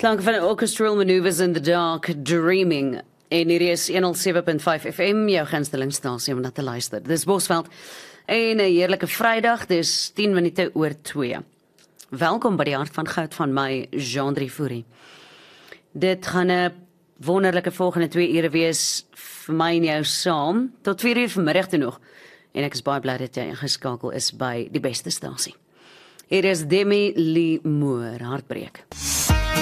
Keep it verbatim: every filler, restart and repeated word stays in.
Klank van Orchestral Maneuvers in the Dark, Dreaming. En hier is honderd sewe punt vyf F M, jou gunstelingstasie om na te luister. Dis Bosveld en 'n heerlike Vrydag, dis tien minute oor twee. Welkom by die hart van goud van my, Jean Driefouri. Dit gaan 'n wonderlike volgende twee ure wees vir my en jou saam, tot vier uur vanmiddag toe nog. En ek is baie bly dat jy ingeskakel is by die beste stasie. Hier is Demi Lee Moore, Hartbreek.